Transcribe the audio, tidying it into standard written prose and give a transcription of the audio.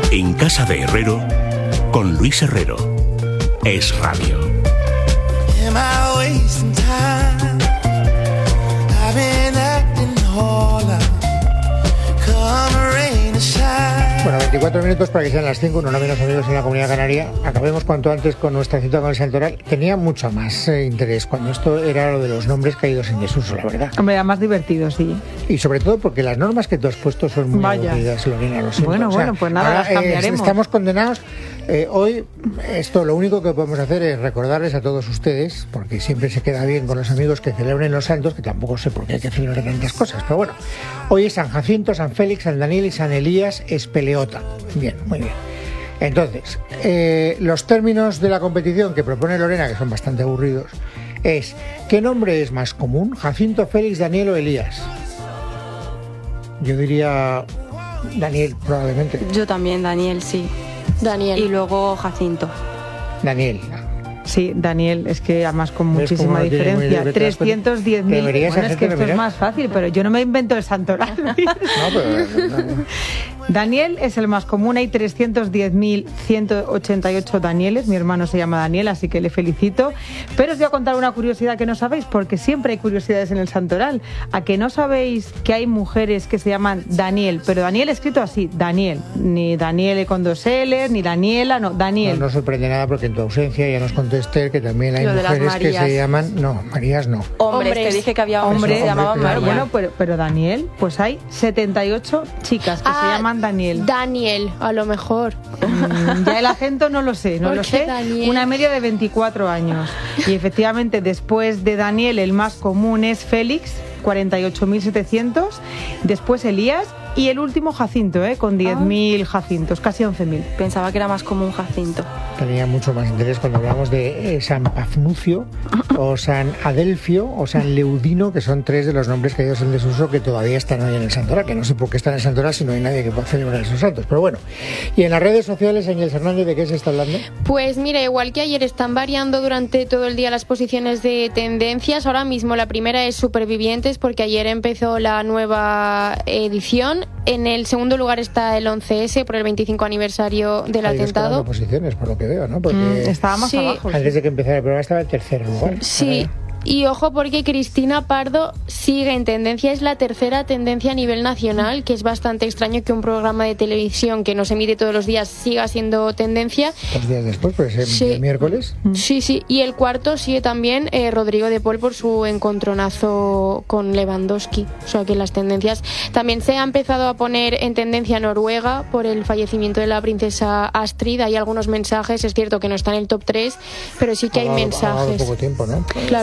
En Casa de Herrero, con Luis Herrero. Es Radio. Bueno, 24 minutos para que sean las 5, no menos amigos en la Comunidad Canaria. Acabemos cuanto antes con nuestra cita con el Santoral. Tenía mucho más interés cuando esto era lo de los nombres caídos en desuso, la verdad. Hombre, era más divertido, sí. Y sobre todo porque las normas que tú has puesto son muy aburridas, Lorena, lo siento. Bueno, pues nada, las cambiaremos. Estamos condenados. Hoy, esto lo único que podemos hacer es recordarles a todos ustedes, porque siempre se queda bien con los amigos que celebren los santos, que tampoco sé por qué hay que celebrar tantas cosas, pero bueno, hoy es San Jacinto, San Félix, San Daniel y San Elías Espeleota. Bien, muy bien. Entonces, los términos de la competición que propone Lorena, que son bastante aburridos, es: ¿qué nombre es más común? ¿Jacinto, Félix, Daniel o Elías? Yo diría Daniel, probablemente. Yo también, Daniel, sí. Daniel. Y luego Jacinto. Daniel. Sí, Daniel, es que además con muchísima diferencia. 310.000. Bueno, es que esto es más fácil, pero yo no me invento el santoral. No, pero... Daniel es el más común, hay 310.188 Danieles. Mi hermano se llama Daniel, así que le felicito. Pero os voy a contar una curiosidad que no sabéis, porque siempre hay curiosidades en el santoral. ¿A que no sabéis que hay mujeres que se llaman Daniel? Pero Daniel escrito así, Daniel. Ni Daniel con dos L's, ni Daniela, no, Daniel. No sorprende nada porque en tu ausencia ya nos contó Esther que también hay mujeres que se llaman... No, Marías no. Hombres, te dije que había hombres que se llamaban María. Bueno, pero Daniel, pues hay 78 chicas que se llaman Daniel. Daniel, a lo mejor. Ya el acento no lo sé, no lo sé. Daniel? Una media de 24 años. Y efectivamente, después de Daniel, el más común es Félix, 48.700. Después Elías. Y el último Jacinto, con 10.000 Jacintos, casi 11.000. Pensaba que era más común Jacinto. Tenía mucho más interés cuando hablamos de San Pafnucio, o San Adelfio, o San Leudino, que son tres de los nombres caídos en desuso que todavía están hoy en el santoral, que no sé por qué están en el santoral si no hay nadie que pueda celebrar esos santos. Pero bueno, y en las redes sociales, Ángel Hernández, ¿de qué se está hablando? Pues mira, igual que ayer, están variando durante todo el día las posiciones de tendencias. Ahora mismo la primera es Supervivientes, porque ayer empezó la nueva edición. En el segundo lugar está el 11S por el 25 aniversario del atentado. Posiciones, por lo que veo, ¿no? Porque estaba más abajo. Antes de que empezara el programa estaba en tercer lugar. Sí. Y ojo porque Cristina Pardo sigue en tendencia, es la tercera tendencia a nivel nacional, que es bastante extraño que un programa de televisión que no se emite todos los días siga siendo tendencia. 2 días después, pues el miércoles. Sí, y el cuarto sigue también Rodrigo de Paul por su encontronazo con Lewandowski. O sea que las tendencias... También se ha empezado a poner en tendencia Noruega por el fallecimiento de la princesa Astrid. Hay algunos mensajes, es cierto que no está en el top 3, pero sí que hay mensajes. Ha dado poco tiempo, ¿no? Claro.